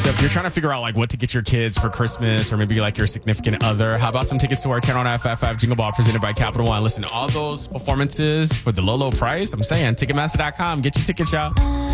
So if you're trying to figure out like what to get your kids for Christmas or maybe like your significant other, how about some tickets to our 10 on FFF Jingle Ball presented by Capital One? Listen to all those performances for the low, low price. I'm saying Ticketmaster.com. Get your tickets, y'all.